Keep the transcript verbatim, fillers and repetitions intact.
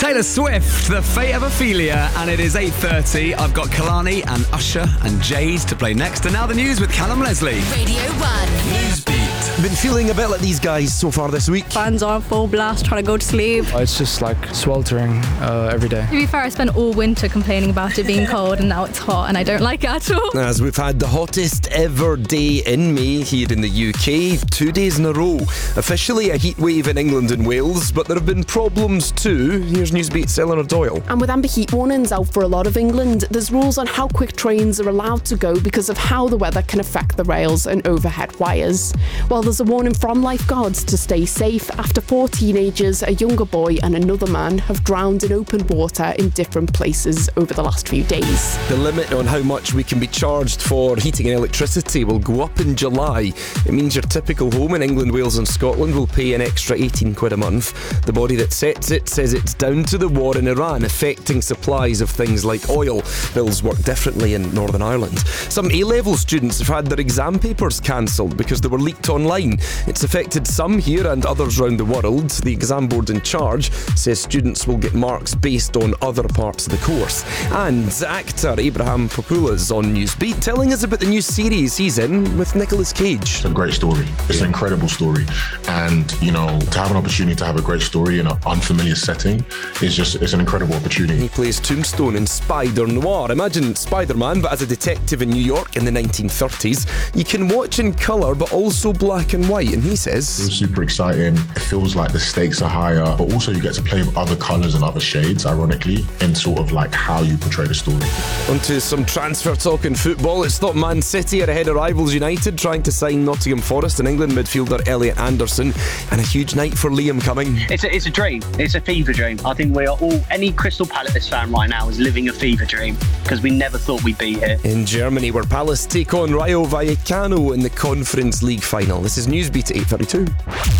Taylor Swift, The Fate of Ophelia, and it is eight thirty. I've got Kalani and Usher and Jade to play next. And now the news with Callum Leslie. Radio one. Newsbeat. Been feeling a bit like these guys so far this week. Fans are on full blast, trying to go to sleep. It's just like sweltering uh, every day. To be fair, I spent all winter complaining about it being cold, and now it's hot, and I don't like it at all. As we've had the hottest ever day in May here in the U K, two days in a row. Officially a heat wave in England and Wales, but there have been problems too. Here's Newsbeat's Eleanor Doyle. And with amber heat warnings out for a lot of England, there's rules on how quick trains are allowed to go because of how the weather can affect the rails and overhead wires. Well, there's a warning from lifeguards to stay safe after four teenagers, a younger boy and another man have drowned in open water in different places over the last few days. The limit on how much we can be charged for heating and electricity will go up in July. It means your typical home in England, Wales and Scotland will pay an extra eighteen quid a month. The body that sets it says it's down to the war in Iran affecting supplies of things like oil. Bills work differently in Northern Ireland. Some A-level students have had their exam papers cancelled because they were leaked online. It's affected some here and others around the world. The exam board in charge says students will get marks based on other parts of the course. And actor Abraham Popula's on Newsbeat telling us about the new series he's in with Nicolas Cage. It's a great story. It's an incredible story. And, you know, to have an opportunity to have a great story in an unfamiliar setting is just, it's an incredible opportunity. He plays Tombstone in Spider Noir. Imagine Spider-Man, but as a detective in New York in the nineteen thirties. You can watch in colour, but also black and white. And he says, It was super exciting. It feels like the stakes are higher, but also you get to play with other colours and other shades, ironically, in sort of like how you portray the story. On to some transfer talk in football. It's thought Man City are ahead of rivals United trying to sign Nottingham Forest and England midfielder Elliot Anderson. And a huge night for Liam coming. It's a, it's a dream. It's a fever dream. I think we are all, any Crystal Palace fan right now is living a fever dream because we never thought we'd be here. In Germany, where Palace take on Rayo Vallecano in the Conference League final. This is Newsbeat at eight thirty-two.